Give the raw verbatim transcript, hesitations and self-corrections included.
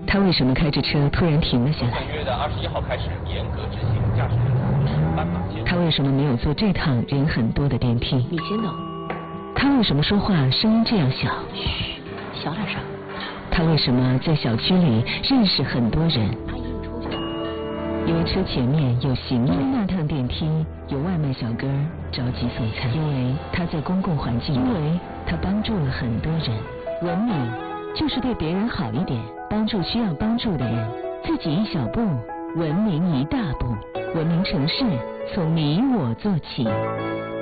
他为什么开着车突然停了下来？ 本月的二十一号开始严格执行驾驶人斑马线。 他为什么没有坐这趟人很多的电梯？ 你先等。 他为什么说话声音这样小？ 嘘，小点声。 他为什么在小区里认识很多人？ 阿姨，你出去。 因为车前面有行人，因为那趟电梯有外卖小哥着急送餐，因为他在公共环境，因为他帮助了很多人。文明就是对别人好一点，帮助需要帮助的人，自己一小步，文明一大步。文明城市从你我做起。